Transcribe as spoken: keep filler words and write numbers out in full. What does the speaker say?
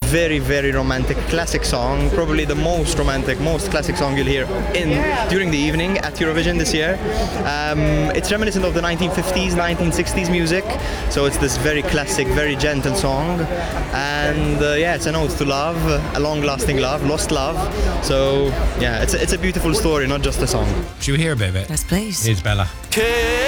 very, very romantic, classic song. Probably the most romantic, most classic song you'll hear in during the evening at Eurovision this year. Um, it's reminiscent of the nineteen fifties, nineteen sixties music. So it's this very classic, very gentle song. And uh, yeah, it's an ode to love, a long-lasting love, lost love. So yeah, it's a, it's a beautiful story, not just a song. Should we hear a bit of it? Yes, please. Here's Bella. Che